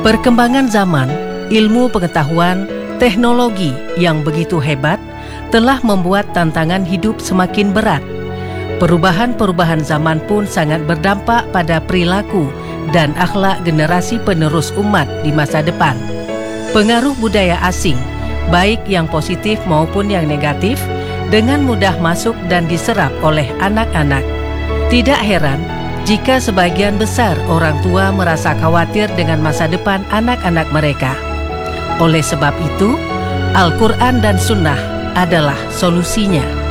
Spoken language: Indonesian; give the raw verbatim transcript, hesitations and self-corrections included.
Perkembangan zaman, ilmu pengetahuan, teknologi yang begitu hebat telah membuat tantangan hidup semakin berat. Perubahan-perubahan zaman pun sangat berdampak pada perilaku dan akhlak generasi penerus umat di masa depan. Pengaruh budaya asing, baik yang positif maupun yang negatif, dengan mudah masuk dan diserap oleh anak-anak. Tidak heran jika sebagian besar orang tua merasa khawatir dengan masa depan anak-anak mereka. Oleh sebab itu, Al-Quran dan Sunnah adalah solusinya.